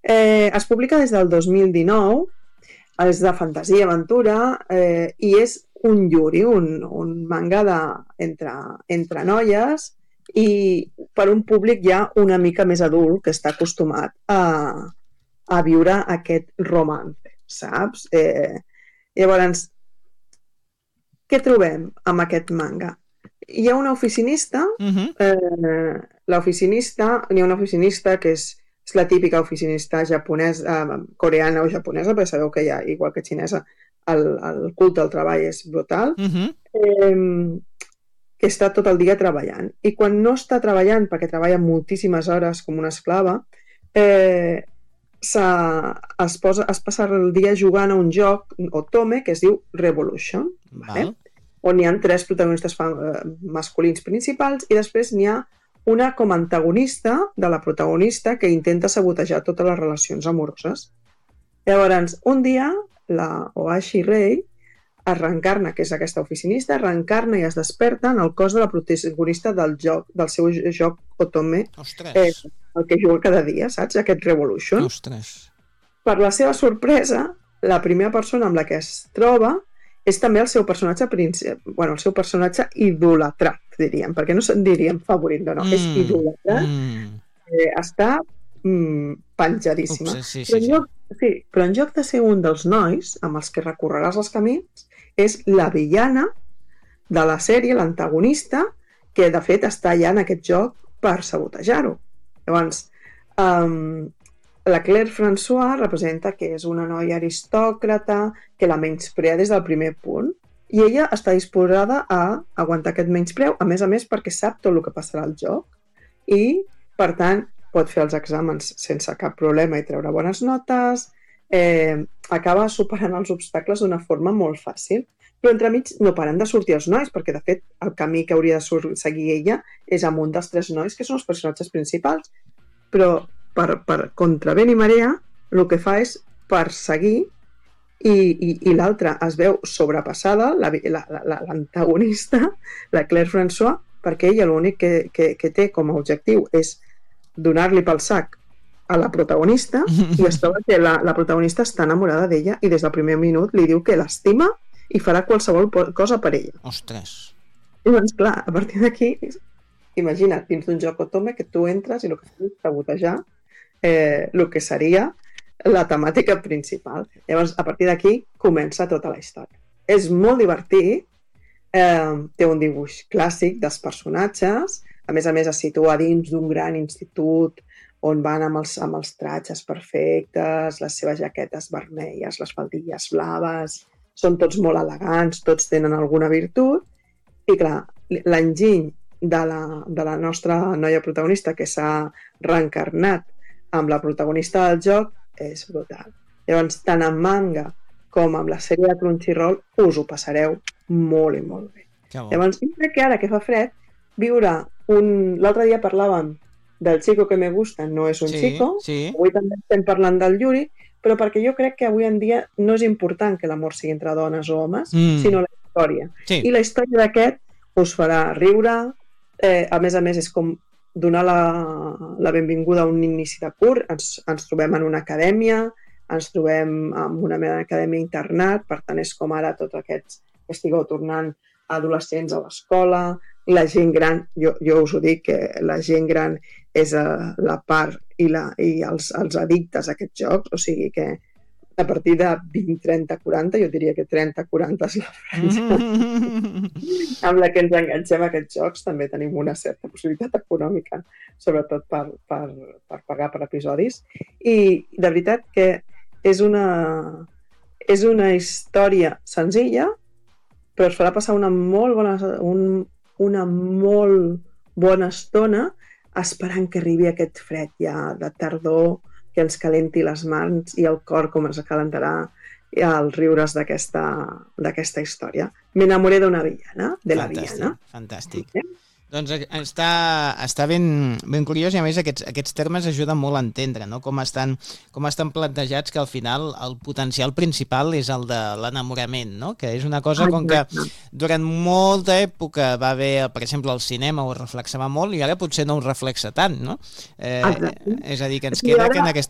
Es publica des del 2019, és de fantasia, aventura, i és un yuri, un manga entre noies, i per un públic ja una mica més adult que està acostumat a viure aquest romance, saps? Llavors, què trobem amb aquest manga? Hi ha una oficinista, hi ha una oficinista que és la típica oficinista japonesa, coreana o japonesa, perquè sabeu que hi ha, igual que xinesa, el culte del treball és brutal, que està tot el dia treballant. I quan no està treballant, perquè treballa moltíssimes hores com una esclava, es passa el dia jugant a un joc otome que es diu Revolution, vale? On hi ha 3 protagonistes masculins principals i després n'hi ha una com a antagonista de la protagonista que intenta sabotejar totes les relacions amoroses. Llavors, un dia, la Ohashi Rei es reencarna, que és aquesta oficinista, reencarna i es desperta en el cos de la protagonista del seu joc otome, el que juga cada dia, saps? Aquest Revolution. Per la seva sorpresa, la primera persona amb la que es troba és també el seu personatge el seu personatge idolatrat, diríem, perquè no se'n diríem favorit, no, és idolatrat. Està penjadíssima. Però en lloc de ser un dels nois amb els que recorreràs els camins, és la villana de la sèrie, l'antagonista, que de fet està allà en aquest joc per sabotejar-ho. Llavors, la Claire François representa que és una noia aristòcrata que la menysprea des del primer punt i ella està disposada a aguantar aquest menyspreu, a més perquè sap tot el que passarà al joc i, per tant, pot fer els exàmens sense cap problema i treure bones notes, acaba superant els obstacles d'una forma molt fàcil. Però entremig no paren de sortir els nois, perquè de fet el camí que hauria de seguir ella és amb un dels 3 nois que són els personatges principals. Però per contra vent i marea, el que fa és perseguir i l'altra es veu sobrepassada, l'antagonista, la Claire François, perquè ella l'únic que té com a objectiu és donar-li pel sac a la protagonista i es troba que la protagonista està enamorada d'ella i des del primer minut li diu que l'estima i farà qualsevol cosa per ella. Ostres! I doncs, clar, a partir d'aquí, imagina't, dins d'un joc otome que tu entres i el que fas és sabotejar el que seria la temàtica principal. Llavors, a partir d'aquí comença tota la història. És molt divertit, té un dibuix clàssic dels personatges, a més es situa dins d'un gran institut on van amb els tratges perfectes, les seves jaquetes vermelles, les faldilles blaves, són tots molt elegants, tots tenen alguna virtut, i clar, l'enginy de la nostra noia protagonista que s'ha reencarnat amb la protagonista del joc és brutal. Llavors, tant en manga com amb la sèrie de Crunchyroll us ho passareu molt i molt bé. Llavors, jo crec que ara que fa fred, viure l'altre dia parlàvem del Chico que me gusta, no és un chico, avui també estem parlant del Yuri, però perquè jo crec que avui en dia no és important que l'amor sigui entre dones o homes, sinó la història. I la història d'aquest us farà riure, a més és com donar la benvinguda a un inici de curs, ens trobem en una acadèmia, ens trobem en una mena d'acadèmia internat, per tant és com ara tots aquests que estigueu tornant adolescents a l'escola, la gent gran, jo us ho dic, que la gent gran és la part i els addictes a aquests jocs, o sigui que a partir de 20, 30, 40, jo diria que 30, 40 és la franja amb la que ens enganxem a aquests jocs. També tenim una certa possibilitat econòmica, sobretot per pagar per episodis. I de veritat que és una història senzilla, però es farà passar una molt bona estona esperant que arribi aquest fred ja de tardor, que ens calenti les mans i el cor com ens calentarà als riures d'aquesta història. M'enamoré d'una villana, de la villana. Fantàstic. Doncs està ben curiós i a més aquests termes ajuden molt a entendre, no? Com estan plantejats, que al final el potencial principal és el de l'enamorament, no? Que és una cosa com que durant molta època va haver, per exemple, el cinema ho reflexava molt i ara potser no ho reflexa tant, no? És a dir, que ens queda que en aquesta